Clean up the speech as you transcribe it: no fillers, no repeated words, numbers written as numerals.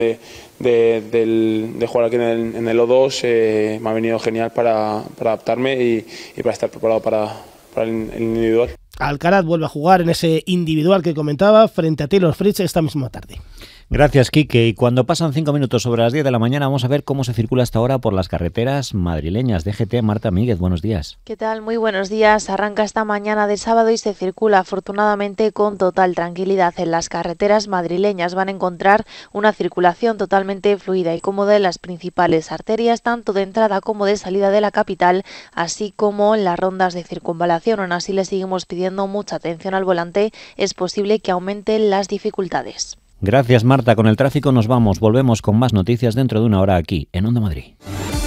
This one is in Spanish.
de jugar aquí en el O2 me ha venido genial para adaptarme y para estar preparado para el individual. Alcaraz vuelve a jugar en ese individual que comentaba frente a Taylor Fritz esta misma tarde. Gracias, Quique. Y cuando pasan 5 minutos sobre las 10 de la mañana vamos a ver cómo se circula hasta ahora por las carreteras madrileñas. DGT, Marta Míguez, buenos días. ¿Qué tal? Muy buenos días. Arranca esta mañana de sábado y se circula afortunadamente con total tranquilidad. En las carreteras madrileñas van a encontrar una circulación totalmente fluida y cómoda en las principales arterias, tanto de entrada como de salida de la capital, así como en las rondas de circunvalación. Aún así le seguimos pidiendo mucha atención al volante. Es posible que aumenten las dificultades. Gracias, Marta. Con el tráfico nos vamos. Volvemos con más noticias dentro de una hora aquí, en Onda Madrid.